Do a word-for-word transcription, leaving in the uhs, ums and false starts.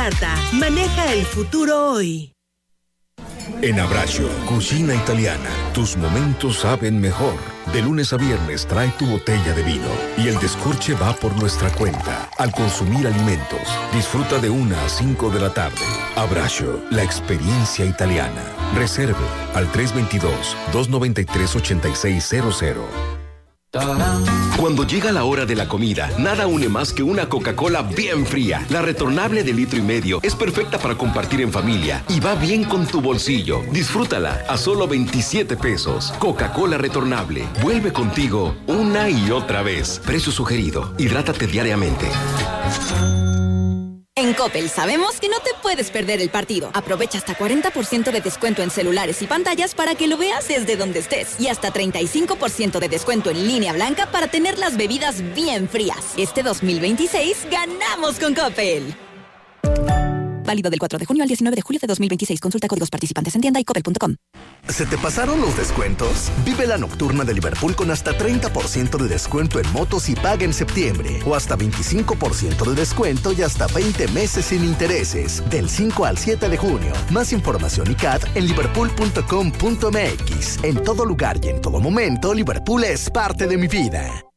Vallarta. Maneja el futuro hoy. En Abbraccio, cocina italiana, tus momentos saben mejor. De lunes a viernes trae tu botella de vino y el descorche va por nuestra cuenta. Al consumir alimentos, disfruta de una a cinco de la tarde. Abbraccio, la experiencia italiana. Reserve al tres dos dos, dos nueve tres, ocho seis cero cero. Cuando llega la hora de la comida, nada une más que una Coca-Cola bien fría. La retornable de litro y medio es perfecta para compartir en familia y va bien con tu bolsillo. Disfrútala a solo veintisiete pesos. Coca-Cola retornable. Vuelve contigo una y otra vez. Precio sugerido. Hidrátate diariamente. En Coppel sabemos que no te puedes perder el partido. Aprovecha hasta cuarenta por ciento de descuento en celulares y pantallas para que lo veas desde donde estés. Y hasta treinta y cinco por ciento de descuento en línea blanca para tener las bebidas bien frías. Este dos mil veintiséis ganamos con Coppel. Válido del cuatro de junio al diecinueve de julio de dos mil veintiséis. Consulta códigos participantes en tienda y coppel punto com. ¿Se te pasaron los descuentos? Vive la nocturna de Liverpool con hasta treinta por ciento de descuento en motos y paga en septiembre. O hasta veinticinco por ciento de descuento y hasta veinte meses sin intereses. Del cinco al siete de junio. Más información y C A D en liverpool punto com punto m x. En todo lugar y en todo momento, Liverpool es parte de mi vida.